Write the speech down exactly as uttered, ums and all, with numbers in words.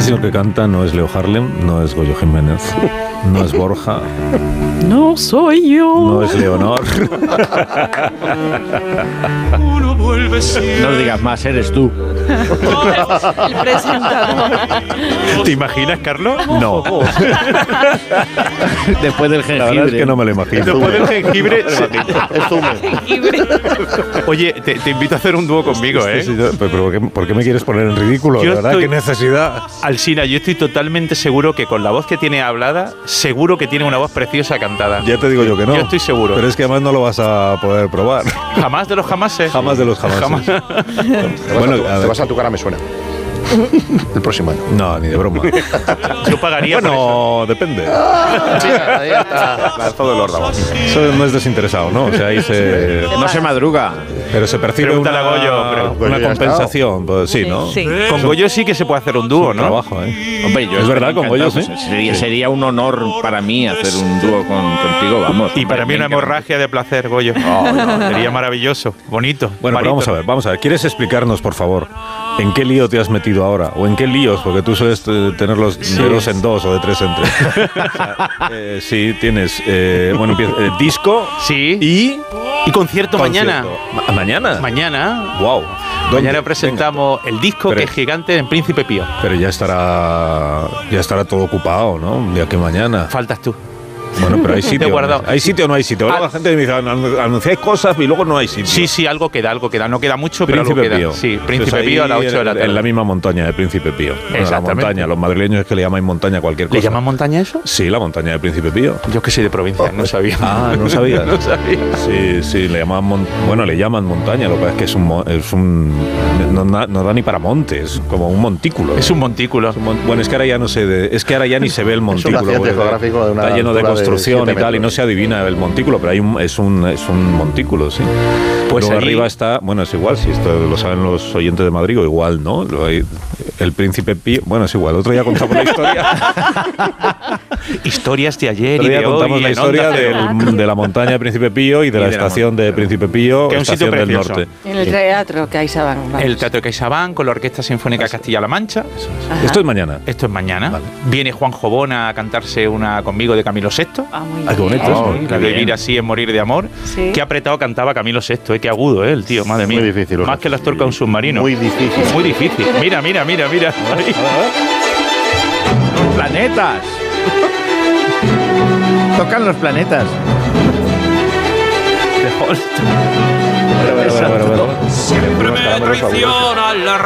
señor que canta no es Leo Harlem, no es Goyo Jiménez, no es Borja. No soy yo. No es Leonor. No digas más, eres tú. El presentador. ¿Te imaginas, Carlos? No. Después del jengibre. La verdad es que no me lo imagino. Después del jengibre. Es húmedo. Oye, te, te invito a hacer un dúo conmigo, ¿eh? Sí, sí, sí, pero ¿por qué, ¿por qué me quieres poner en ridículo? Yo De verdad, estoy- qué necesidad. Alsina, yo estoy totalmente seguro que con la voz que tiene hablada, seguro que tiene una voz preciosa cantada. Ya te digo yo que no. Yo estoy seguro. Pero es que además no lo vas a poder probar. Jamás de los jamases. Jamás de los jamases. Jamás. Te vas, Bueno, a, tu, a te ver. vas a tu cara, me suena. El próximo año. No, ni de broma. Yo pagaría por eso. Bueno, depende. Mira, ahí está. Todo el órdago. Eso no es desinteresado, ¿no? O sea, ahí se... No se madruga. Pero se percibe Pregúntale una, a Goyo, pero- una Goyo ya ha compensación. Pues sí, ¿no? Sí. Con Goyo sí que se puede hacer un dúo, ¿no? Trabajo, ¿eh? Hombre, yo Es estoy verdad, con encantado, Goyo, sí. pues, sería, sería un honor para mí hacer un dúo con, contigo, vamos. Y para mí una hemorragia de placer, Goyo. Sería maravilloso, bonito. Bueno, pero vamos a ver, vamos a ver. ¿Quieres explicarnos, por favor, en qué lío te has metido ahora? ¿O en qué líos? Porque tú sueles eh, tenerlos de dos en dos o de tres en tres. O sea, eh, sí, tienes, eh, bueno, empieza, eh, disco Sí. y... Y concierto mañana. Ma- ¿Mañana? Mañana. Wow. Mañana presentamos el disco Pero- que es gigante en Príncipe Pío. Pero ya estará ya estará todo ocupado, ¿no? Ya que mañana. Faltas tú. Bueno, pero hay sitio. Te he guardado. ¿Hay sitio o no hay sitio? Luego Ah. la gente me dice, "Anu- anunciáis cosas y luego no hay sitio". Sí, sí, algo queda, algo queda. No queda mucho, pero algo Príncipe queda. Pío. Sí, Príncipe Pues ahí Pío a las ocho de la en- tarde. En la misma montaña de Príncipe Pío. Bueno, la Exactamente. montaña, los madrileños es que le llamáis montaña a cualquier cosa. ¿Le llaman montaña eso? Sí, la montaña de Príncipe Pío. Yo que soy de provincia, no sabía. Ah, ¿no sabías? No sabía. Sí, sí, le llaman mon- bueno, le llaman montaña, lo que pasa es que es un mo- es un no, da- no da ni para monte, es como un montículo. Es un montículo. Es un mon- Bueno, es que ahora ya no sé, de- es que ahora ya ni se ve el montículo. accidente porque geográfico de una está lleno de altura de construcción siete y tal, y no metros. se adivina el montículo, pero hay un, es un es un montículo, sí. Pues Luego allí- arriba está, bueno, es igual, si esto lo saben los oyentes de Madrid, o igual, ¿no? Lo hay- el Príncipe Pío, bueno, es igual, otro día contamos la historia. Historias de ayer Otro y día de contamos hoy. la en historia Onda Cero. del- de la montaña de Príncipe Pío y de Y la de la estación de Príncipe Pío, Que es un sitio estación del precioso. norte. En el teatro CaixaBank. vamos. El Teatro de CaixaBank con la Orquesta Sinfónica Castilla-La Mancha. Ajá. Esto es mañana. Esto es mañana. Vale. Viene Juan Jobona a cantarse una conmigo de Camilo sexto. Ah, muy Ah, qué bien. bonito. Oh, Sí, la qué de bien. vivir así es morir de amor. Sí. Qué apretado cantaba Camilo sexto, eh, qué agudo, eh, el tío, madre mía. Muy difícil, Más Oscar. que las torcas de un submarino. Muy difícil. Muy difícil. Mira, mira, mira, mira. Ahí. Los planetas. Tocan los planetas. De Holst. Bueno, bueno, bueno, bueno, bueno. Siempre me traiciona la